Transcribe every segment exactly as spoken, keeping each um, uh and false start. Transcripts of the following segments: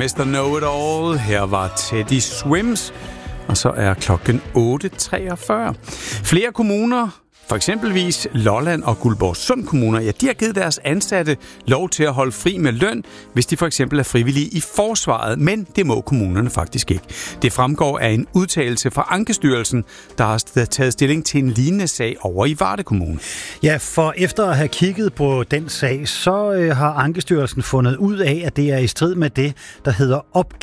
mister Know-It-All. Her var Teddy Swims. Og så er klokken otte treogfyrre. Flere kommuner, for eksempelvis Lolland og Guldborgsund kommuner, ja, de har givet deres ansatte lov til at holde fri med løn, hvis de for eksempel er frivillige i forsvaret, men det må kommunerne faktisk ikke. Det fremgår af en udtalelse fra Ankestyrelsen, der har taget stilling til en lignende sag over i Varde Kommune. Ja, for efter at have kigget på den sag, så øh, har Ankestyrelsen fundet ud af, at det er i strid med det, der hedder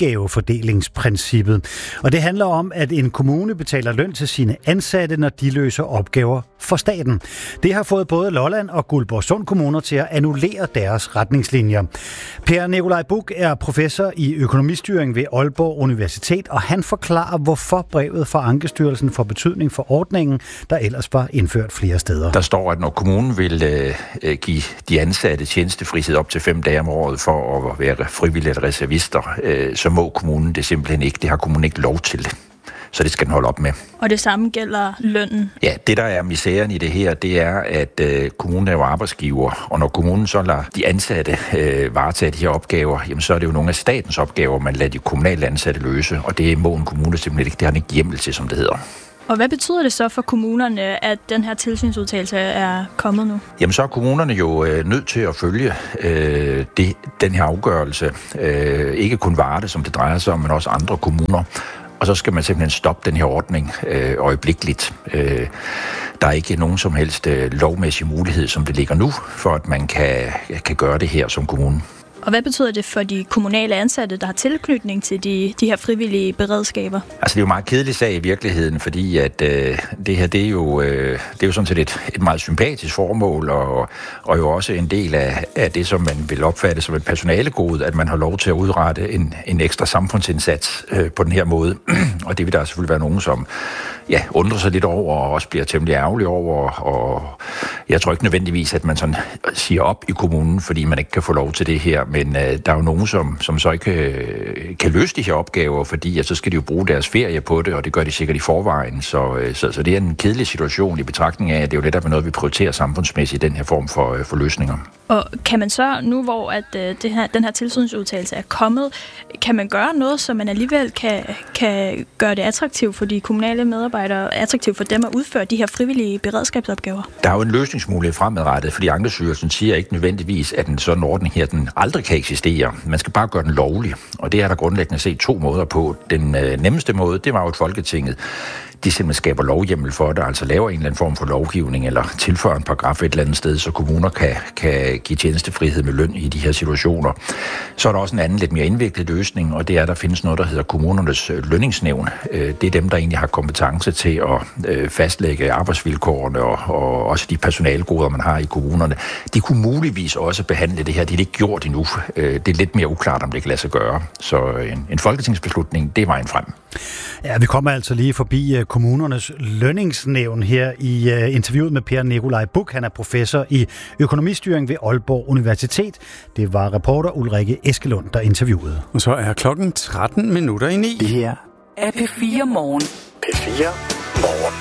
opgavefordelingsprincippet. Og det handler om, at en kommune betaler løn til sine ansatte, når de løser opgaver for staten. Det har fået både Lolland og Guldborgsund kommuner til at annullere deres retningslinjer. Per Nikolaj Buch er professor i økonomistyring ved Aalborg Universitet, og han forklarer, hvorfor brevet fra Ankestyrelsen får betydning for ordningen, der ellers var indført flere steder. Der står, at når kommunen vil øh, give de ansatte tjenestefrihed op til fem dage om året for at være frivillige reservister, øh, så må kommunen det simpelthen ikke. Det har kommunen ikke lov til. Så det skal den holde op med. Og det samme gælder lønnen? Ja, det der er misæren i det her, det er, at øh, kommunen er jo arbejdsgiver, og når kommunen så lader de ansatte øh, varetage de her opgaver, jamen så er det jo nogle af statens opgaver, man lader de kommunale ansatte løse, og det må en kommune simpelthen ikke, det har den ikke hjemmel til, som det hedder. Og hvad betyder det så for kommunerne, at den her tilsynsudtalelse er kommet nu? Jamen så er kommunerne jo øh, nødt til at følge øh, det, den her afgørelse. Øh, ikke kun Varde, som det drejer sig om, men også andre kommuner. Og så skal man simpelthen stoppe den her ordning øh, øjeblikkeligt. Øh, der er ikke nogen som helst øh, lovmæssig mulighed, som det ligger nu, for at man kan, kan gøre det her som kommune. Og hvad betyder det for de kommunale ansatte, der har tilknytning til de, de her frivillige beredskaber? Altså det er jo en meget kedelig sag i virkeligheden, fordi at øh, det her, det er jo, øh, det er jo sådan set et, et meget sympatisk formål, og, og jo også en del af, af det, som man vil opfatte som et personalegode, at man har lov til at udrette en, en ekstra samfundsindsats øh, på den her måde. Og det vil der selvfølgelig være nogen, som ja, undrer sig lidt over, og også bliver temmelig ærgerlig over, og jeg tror ikke nødvendigvis, at man sådan siger op i kommunen, fordi man ikke kan få lov til det her. Men øh, der er jo nogen, som, som så ikke øh, kan løse de her opgaver, fordi at så skal de jo bruge deres ferie på det, og det gør de sikkert i forvejen. Så, øh, så, så det er en kedelig situation i betragtning af, at det er jo netop noget, vi prioriterer samfundsmæssigt i den her form for, øh, for løsninger. Og kan man så, nu hvor at, øh, det her, den her tilsynsudtalelse er kommet, kan man gøre noget, så man alligevel kan, kan gøre det attraktivt for de kommunale medarbejdere, attraktivt for dem at udføre de her frivillige beredskabsopgaver? Der er jo en løsningsmulighed fremadrettet, fordi Ankestyrelsen siger ikke nødvendigvis, at en sådan ordning her, den aldrig kan eksistere. Man skal bare gøre den lovlig, og det er der grundlæggende set to måder på. Den øh, nemmeste måde, det var jo, at Folketinget de simpelthen skaber lovhjemmel for det, altså laver en eller anden form for lovgivning, eller tilføjer en paragraf et eller andet sted, så kommuner kan, kan give tjenestefrihed med løn i de her situationer. Så er der også en anden, lidt mere indviklet løsning, og det er, at der findes noget, der hedder kommunernes lønningsnævn. Det er dem, der egentlig har kompetence til at fastlægge arbejdsvilkårene, og, og også de personalgoder, man har i kommunerne. De kunne muligvis også behandle det her. Det er ikke gjort endnu. Det er lidt mere uklart, om det kan lade sig gøre. Så en, en folketingsbeslutning, det er vejen frem. Ja, vi kommer altså lige forbi uh, kommunernes lønningsnævn her i uh, interviewet med Per Nikolaj Buch. Han er professor i økonomistyring ved Aalborg Universitet. Det var reporter Ulrikke Eskelund, der interviewede. Og så er klokken tretten minutter i ni. Det her er P fire Morgen. P fire Morgen.